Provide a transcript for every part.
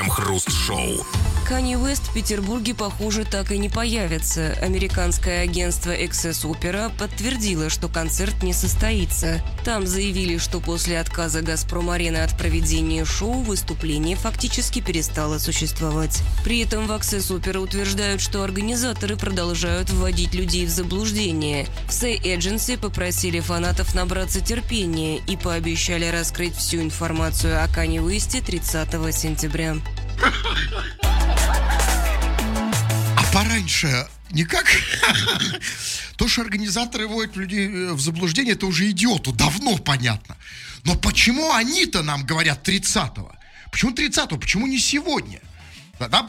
Крем-хруст-шоу. Канье Уэст в Петербурге, похоже, так и не появится. Американское агентство Access Opera подтвердило, что концерт не состоится. Там заявили, что после отказа «Газпром-арены» от проведения шоу выступление фактически перестало существовать. При этом в Access Opera утверждают, что организаторы продолжают вводить людей в заблуждение. В Say Agency попросили фанатов набраться терпения и пообещали раскрыть всю информацию о Канье Уэсте 30 сентября. Пораньше никак. То, что организаторы вводят людей в заблуждение, это уже идиоту давно понятно. Но почему они-то нам говорят 30-го? Почему 30-го? Почему не сегодня? Да?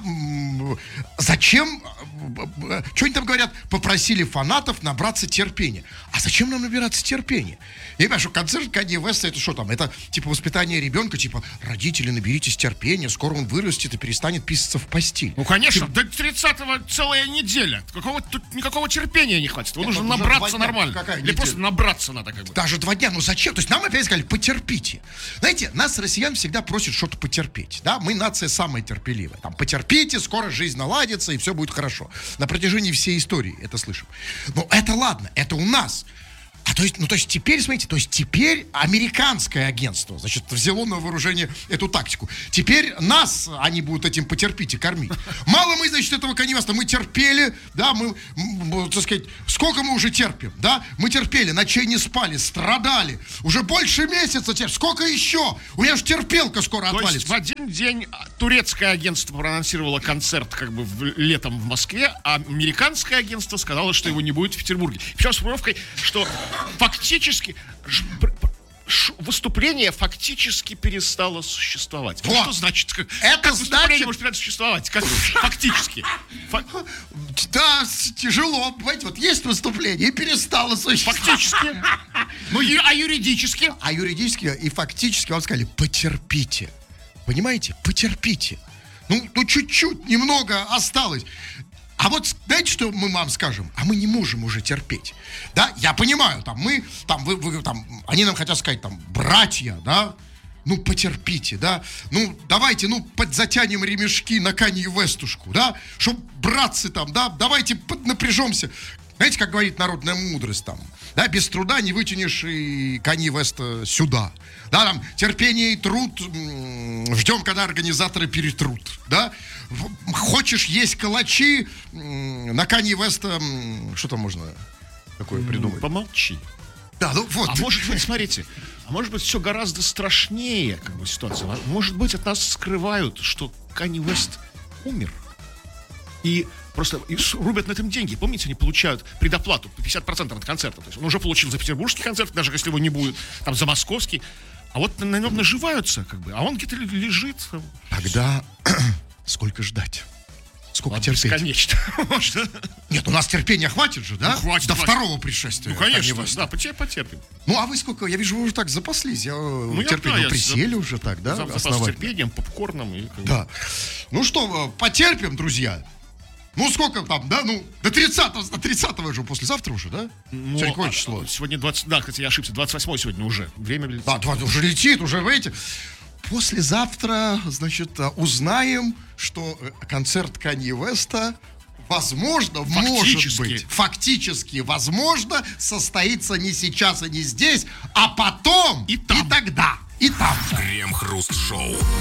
Зачем? Что они там говорят? Попросили фанатов набраться терпения. А зачем нам набираться терпения? Я понимаю, что концерт Канье Уэста, это что там? Это типа воспитание ребенка, типа родители, наберитесь терпения, скоро он вырастет и перестанет писаться в постель. Ну, конечно, до 30-го целая неделя. Тут никакого терпения не хватит. Его нужно набраться нормально. Или просто набраться надо как бы. Даже 2 дня, ну зачем? То есть нам опять сказали, потерпите. Знаете, нас, россиян, всегда просят что-то потерпеть. Да? Мы нация самая терпеливая. Там, потерпите, скоро жизнь наладится, и все будет хорошо. На протяжении всей истории это слышим. Но это ладно, это у нас. А то есть теперь, смотрите, теперь американское агентство, значит, взяло на вооружение эту тактику. Теперь нас они будут этим потерпите кормить. Мало мы, значит, этого Канье Уэста, мы терпели, да, мы, так сказать, сколько мы уже терпим, да, мы терпели, ночей не спали, страдали, уже больше месяца терпим, сколько еще? У меня же терпелка скоро отвалится. То есть в один день турецкое агентство проанонсировало концерт как бы летом в Москве, а американское агентство сказало, что его не будет в Петербурге. Причем с формулировкой, что фактически выступление фактически перестало существовать. Вот. Что значит? Это как выступление может перестать существовать? Как фактически? Да, тяжело. Понимаете, вот есть выступление и перестало существовать. Фактически. Ну, а юридически? А юридически и фактически вам сказали, потерпите. Понимаете? Потерпите. Ну, чуть-чуть, немного осталось. А вот знаете, что мы вам скажем? А мы не можем уже терпеть. Да, я понимаю, там мы, там вы там, они нам хотят сказать, там, братья, да, ну потерпите, да, ну давайте, ну подзатянем ремешки на Канье Уэстушку, да, чтоб братцы там, да, давайте поднапряжемся. Знаете, как говорит народная мудрость там, да, без труда не вытянешь и Канье Уэста сюда. Да, там, терпение и труд, ждем, когда организаторы перетрут, да. Хочешь есть калачи, на Канье Уэста, что там можно такое придумать? Помолчи. Да, ну вот. А может быть, смотрите, может быть, все гораздо страшнее, как бы, ситуация. Может быть, от нас скрывают, что Канье Уэст умер. И просто рубят на этом деньги. Помните, они получают предоплату 50% от концерта. То есть он уже получил за петербургский концерт, даже если его не будет, там, за московский. А вот на нем наживаются, как бы. А он где-то лежит. Тогда сколько ждать? Сколько терпеть? Бесконечно. Нет, у нас терпения хватит же, да? Ну, хватит, до хватит. второго пришествия. Ну, конечно, да, потерпим. Ну, а вы сколько? Я вижу, вы уже так запаслись. Я терпение присели уже так, да? С терпением, попкорном. И, да. Ну что, потерпим, друзья. Ну, сколько там, да? Ну, до 30-го же, послезавтра уже, да? Ну, сегодня какое число? Сегодня 20, да, кстати, я ошибся, 28 сегодня уже. Время летит. Да, уже летит, уже, видите. Послезавтра, значит, узнаем, что концерт Канье Уэста, возможно, может быть, фактически, возможно, состоится не сейчас и не здесь, а потом, и тогда, и там. Крем-хруст-шоу.